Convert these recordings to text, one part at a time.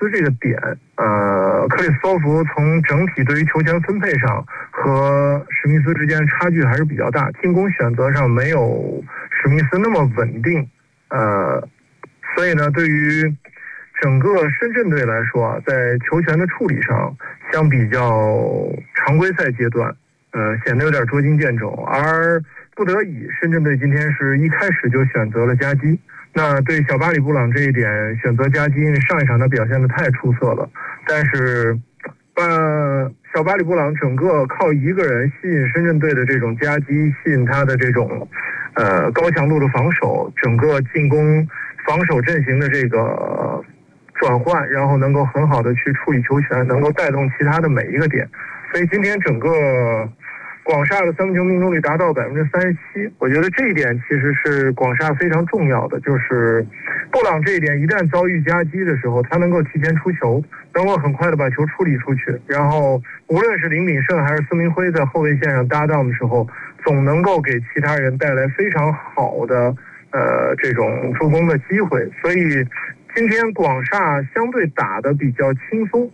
斯这个点，克里斯托弗从整体对于球权分配上和史密斯之间差距还是比较大，进攻选择上没有史密斯那么稳定，所以呢，对于整个深圳队来说啊，在球权的处理上，相比较常规赛阶段，显得有点捉襟见肘，而不得已，深圳队今天是一开始就选择了夹击。那对小巴里布朗这一点选择夹击，因为上一场他表现得太出色了，但是，小巴里布朗整个靠一个人吸引深圳队的这种夹击，吸引他的这种高强度的防守，整个进攻防守阵型的这个转换，然后能够很好的去处理球权，能够带动其他的每一个点。所以今天整个广厦的三分球命中率达到37%，我觉得这一点其实是广厦非常重要的，就是布朗这一点一旦遭遇夹击的时候，他能够提前出球，能够很快的把球处理出去，然后无论是林炳胜还是孙铭徽在后卫线上搭档的时候，总能够给其他人带来非常好的这种助攻的机会。所以今天广厦相对打得比较轻松，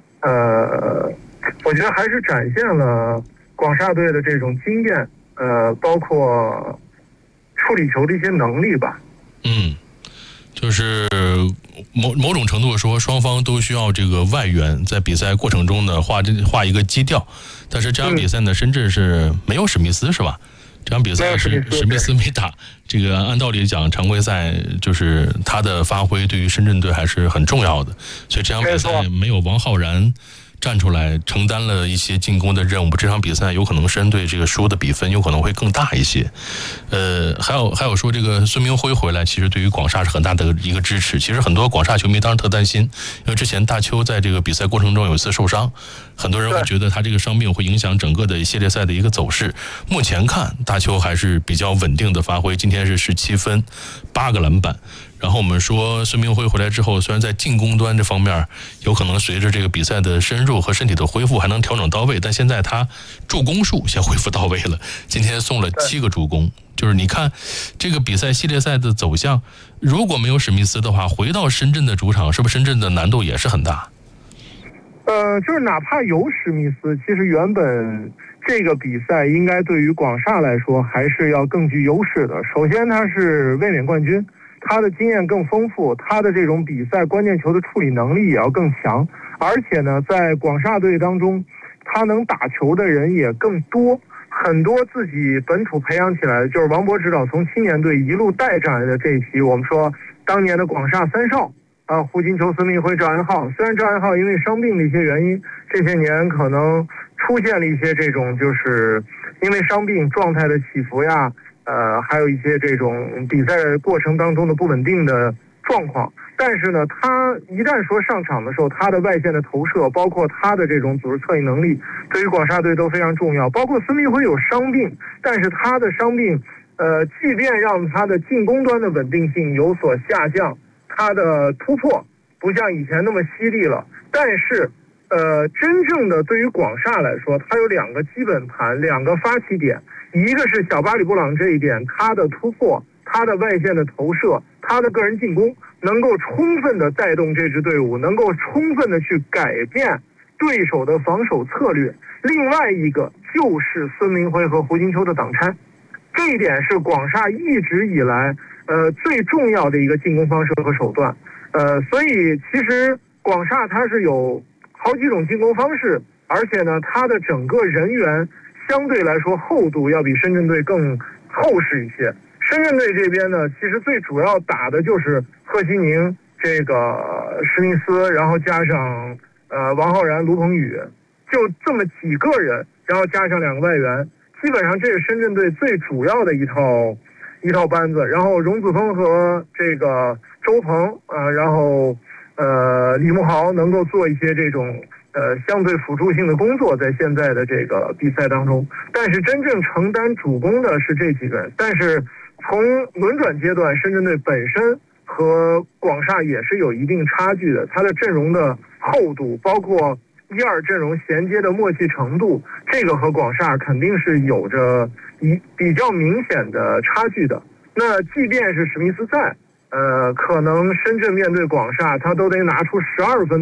我觉得还是展现了广厦队的这种经验，包括处理球的一些能力吧。 就是某种程度说，双方都需要这个外援在比赛过程中呢画一个基调。但是这场比赛呢，深圳是没有史密斯是吧？这场比赛是史密斯没打，这个按道理讲，常规赛就是他的发挥对于深圳队还是很重要的，所以这场比赛没有王浩然站出来承担了一些进攻的任务，这场比赛有可能深队这个输的比分有可能会更大一些。还有说这个孙铭徽回来，其实对于广厦是很大的一个支持。其实很多广厦球迷当然特担心，因为之前大邱在这个比赛过程中有一次受伤，很多人会觉得他这个伤病会影响整个的系列赛的一个走势。目前看大邱还是比较稳定的发挥，今天是17分8个篮板。然后我们说孙铭徽回来之后，虽然在进攻端这方面有可能随着这个比赛的深入和身体的恢复还能调整到位，但现在他助攻数先恢复到位了，今天送了7个助攻。就是你看这个比赛系列赛的走向，如果没有史密斯的话，回到深圳的主场，是不是深圳的难度也是很大？ 就是哪怕有史密斯，其实原本这个比赛应该对于广厦来说还是要更具优势的。首先他是卫冕冠军，他的经验更丰富，他的这种比赛关键球的处理能力也要更强，而且呢，在广厦队当中，他能打球的人也更多，很多自己本土培养起来的，就是王博指导从青年队一路带上来的这一批，我们说当年的广厦三少胡金秋、孙铭徽、赵安浩。虽然赵安浩因为伤病的一些原因，这些年可能出现了一些这种就是因为伤病状态的起伏呀，还有一些这种比赛过程当中的不稳定的状况，但是呢，他一旦说上场的时候，他的外线的投射，包括他的这种组织策应能力，对于广厦队都非常重要。包括孙铭徽有伤病，但是他的伤病，即便让他的进攻端的稳定性有所下降，他的突破不像以前那么犀利了，但是，真正的对于广厦来说，他有2个基本盘，2个发起点。一个是小巴里布朗这一点，他的突破，他的外线的投射，他的个人进攻，能够充分的带动这支队伍，能够充分的去改变对手的防守策略。另外一个就是孙铭徽和胡金秋的挡拆，这一点是广厦一直以来最重要的一个进攻方式和手段。所以其实广厦它是有好几种进攻方式，而且呢，它的整个人员相对来说厚度要比深圳队更厚实一些。深圳队这边呢，其实最主要打的就是贺西宁、这个史密斯，然后加上王浩然、卢鹏宇，就这么几个人，然后加上2个外援，基本上这是深圳队最主要的一套班子。然后荣子峰和这个周鹏然后李慕豪能够做一些这种相对辅助性的工作，在现在的这个比赛当中，但是真正承担主攻的是这几个人。但是从轮转阶段，深圳队本身和广厦也是有一定差距的，它的阵容的厚度，包括1、2阵容衔接的默契程度，这个和广厦肯定是有着比较明显的差距的。那即便是史密斯在，可能深圳面对广厦，他都得拿出12分